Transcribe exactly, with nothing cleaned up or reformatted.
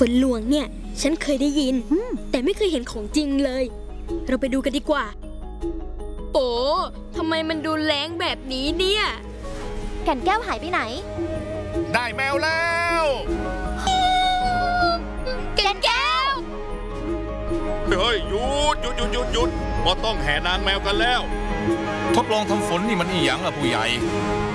นหลวงเนี่ยฉันเคยได้ยินแต่ไม่เคยเห็นของจริงเลยเราไปดูกันดีกว่าโอ้ทำไมมันดูแรงแบบนี้เนี่ยแก่นแก้วหายไปไหนได้แมวแล้วแก่นแก้วเฮ้ยหยุดหยุดหยุดหยุดหยุดพอต้องแห่นางแมวกันแล้วทดลองทำฝนนี่มันอีหยังล่ะผู้ใหญ่